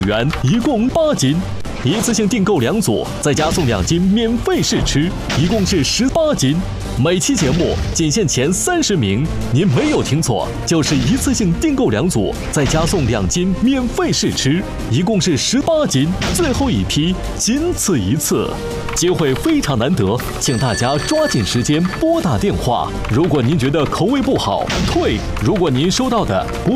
元，一共8斤。一次性订购2组，再加送2斤免费试吃，一共是18斤。每期节目仅限前30名，您没有听错，就是一次性订购2组，再加送2斤免费试吃，一共是18斤。最后一批仅此一次，机会非常难得，请大家抓紧时间拨打电话。如果您觉得口味不好，退；如果您收到的不